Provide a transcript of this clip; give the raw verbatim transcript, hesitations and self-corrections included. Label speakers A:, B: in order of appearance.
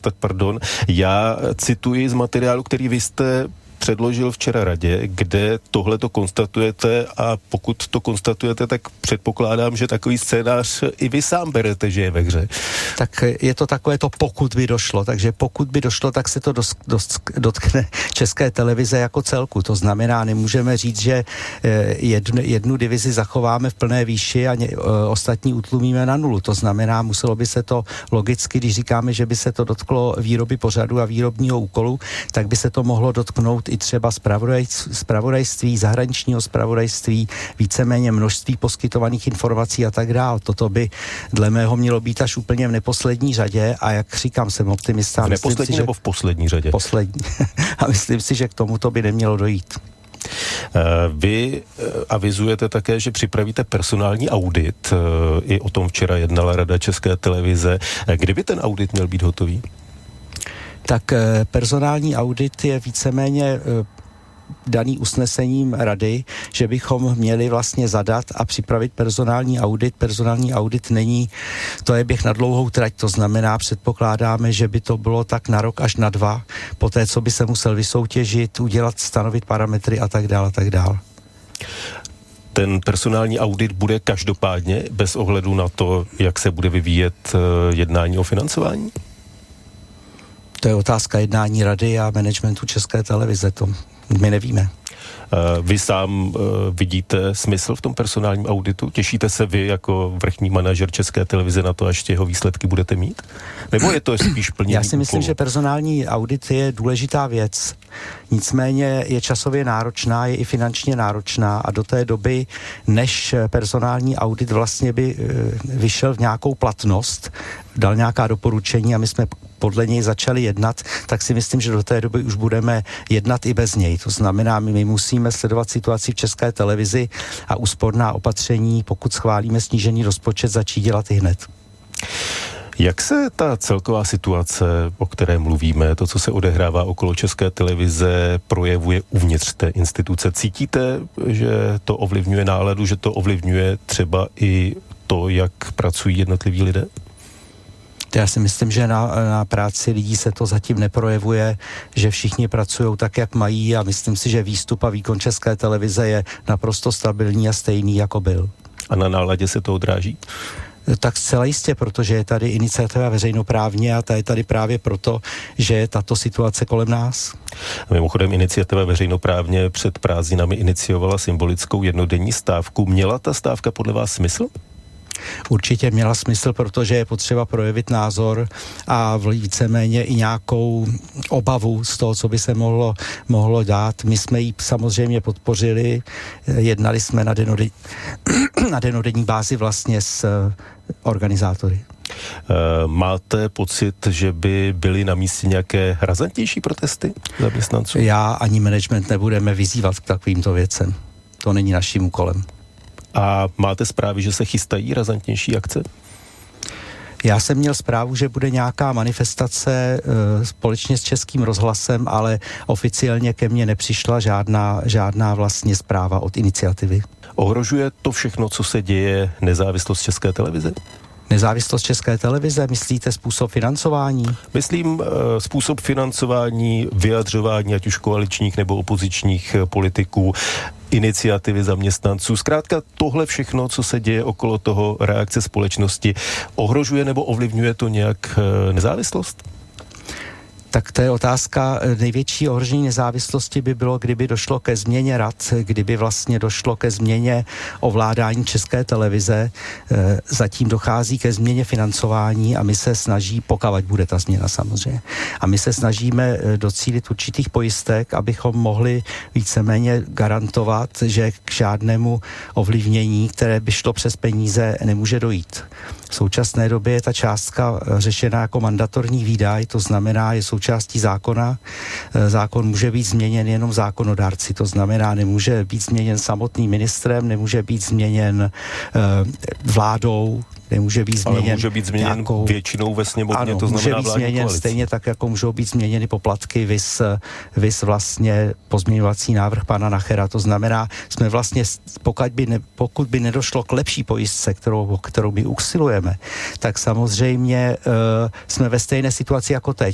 A: tak pardon. Já cituji z materiálu, který vy jste předložil včera radě, kde tohle to konstatujete, a pokud to konstatujete, tak předpokládám, že takový scénář i vy sám berete, že je ve hře.
B: Tak je to takové to pokud by došlo, takže pokud by došlo, tak se to dos, dos, dotkne České televize jako celku. To znamená, nemůžeme říct, že jednu, jednu divizi zachováme v plné výši a ně, ostatní utlumíme na nulu. To znamená, muselo by se to logicky, když říkáme, že by se to dotklo výroby pořadu a výrobního úkolu, tak by se to mohlo dotknout i třeba zpravodajství, zahraničního zpravodajství, víceméně množství poskytovaných informací a tak dál. Toto by dle mého mělo být až úplně v neposlední řadě a jak říkám, jsem optimista.
A: V neposlední si, nebo v poslední řadě?
B: Poslední. A myslím si, že k tomuto by nemělo dojít.
A: Vy avizujete také, že připravíte personální audit. I o tom včera jednala Rada České televize. Kdyby ten audit měl být hotový?
B: Tak personální audit je víceméně daný usnesením rady, že bychom měli vlastně zadat a připravit personální audit. Personální audit není, to je běh na dlouhou trať, to znamená, předpokládáme, že by to bylo tak na rok až na dva, poté, co by se musel vysoutěžit, udělat, stanovit parametry a tak dále, a tak dále.
A: Ten personální audit bude každopádně bez ohledu na to, jak se bude vyvíjet jednání o financování?
B: To je otázka jednání rady a managementu České televize, to my nevíme.
A: Vy sám uh, vidíte smysl v tom personálním auditu? Těšíte se vy jako vrchní manažer České televize na to, až jeho výsledky budete mít? Nebo je to spíš plnění?
B: Já si myslím,
A: úkolu?
B: že personální audit je důležitá věc. Nicméně je časově náročná, je i finančně náročná a do té doby, než personální audit vlastně by uh, vyšel v nějakou platnost, dal nějaká doporučení a my jsme podle něj začali jednat, tak si myslím, že do té doby už budeme jednat i bez něj. To znamená, my, my musíme sledovat situaci v České televizi a úsporná opatření, pokud schválíme snížený rozpočet, začít dělat i hned.
A: Jak se ta celková situace, o které mluvíme, to, co se odehrává okolo České televize, projevuje uvnitř té instituce? Cítíte, že to ovlivňuje náladu, že to ovlivňuje třeba i to, jak pracují jednotliví lidé?
B: Já si myslím, že na, na práci lidí se to zatím neprojevuje, že všichni pracují tak, jak mají a myslím si, že výstup a výkon České televize je naprosto stabilní a stejný, jako byl.
A: A na náladě se to odráží?
B: Tak zcela jistě, protože je tady iniciativa veřejnoprávně a ta je tady právě proto, že je tato situace kolem nás.
A: Mimochodem iniciativa veřejnoprávně před prázdninami iniciovala symbolickou jednodenní stávku. Měla ta stávka podle vás smysl?
B: Určitě měla smysl, protože je potřeba projevit názor a víceméně i nějakou obavu z toho, co by se mohlo, mohlo dát. My jsme ji samozřejmě podpořili, jednali jsme na denodenní, na denodenní bázi vlastně s organizátory.
A: Máte pocit, že by byly na místě nějaké razantnější protesty zaměstnanců?
B: Já ani management nebudeme vyzývat k takovýmto věcem. To není naším úkolem.
A: A máte zprávy, že se chystají razantnější akce?
B: Já jsem měl zprávu, že bude nějaká manifestace e, společně s Českým rozhlasem, ale oficiálně ke mně nepřišla žádná, žádná vlastně zpráva od iniciativy.
A: Ohrožuje to všechno, co se děje, nezávislost České televize?
B: Nezávislost České televize, myslíte způsob financování?
A: Myslím e, způsob financování, vyjadřování ať už koaličních nebo opozičních politiků, iniciativy zaměstnanců. Zkrátka tohle všechno, co se děje okolo toho, reakce společnosti, ohrožuje nebo ovlivňuje to nějak nezávislost?
B: Tak to je otázka. Největší ohrožení nezávislosti by bylo, kdyby došlo ke změně rad, kdyby vlastně došlo ke změně ovládání České televize. Zatím dochází ke změně financování a my se snaží, pokud bude ta změna samozřejmě, a my se snažíme docílit určitých pojistek, abychom mohli víceméně garantovat, že k žádnému ovlivnění, které by šlo přes peníze, nemůže dojít. V současné době je ta částka řešena jako mandatorní výdaj, to znamená, je součástí zákona. Zákon může být změněn jenom zákonodárci, to znamená, nemůže být změněn samotným ministrem, nemůže být změněn vládou, nemůže být změněn.
A: Ale může být změněn nějakou většinou ve sněmovně,
B: ano,
A: to znamená
B: může být změněn
A: koalici. Stejně
B: tak, jako můžou být změněny poplatky, vys, vys vlastně pozměňovací návrh pana Nachera. To znamená, jsme vlastně, pokud by, ne, pokud by nedošlo k lepší pojistce, kterou, kterou my usilujeme, tak samozřejmě uh, jsme ve stejné situaci jako teď.